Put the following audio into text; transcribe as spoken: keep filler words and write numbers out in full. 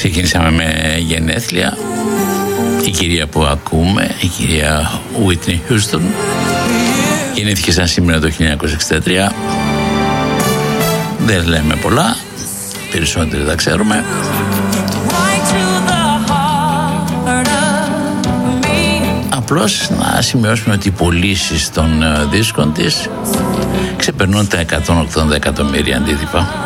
Ξεκινήσαμε με γενέθλια. Η κυρία που ακούμε, η κυρία Whitney Houston, γεννήθηκε σαν σήμερα το χίλια εννιακόσια εξήντα τρία. Δεν λέμε πολλά, περισσότεροι τα ξέρουμε. Απλώς να σημειώσουμε ότι οι πωλήσεις των δίσκων της ξεπερνούν τα εκατόν ογδόντα εκατομμύρια αντίτυπα.